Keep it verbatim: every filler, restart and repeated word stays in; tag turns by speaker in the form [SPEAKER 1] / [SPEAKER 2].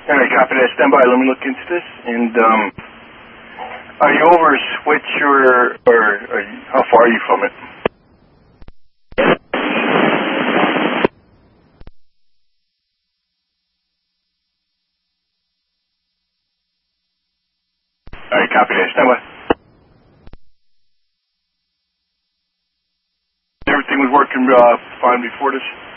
[SPEAKER 1] All right, copy that. Stand by. Let me look into this. And um, are you over a switch or, or are you, how far are you from it? All right, copy that. Stand by. Everything was working uh, fine before this?